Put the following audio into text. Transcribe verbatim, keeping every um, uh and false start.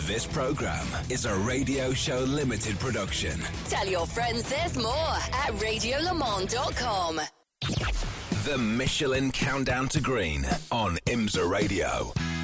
This program is a Radio Show Limited production. Tell your friends there's more at radio le mans dot com. The Michelin Countdown to Green on IMSA Radio.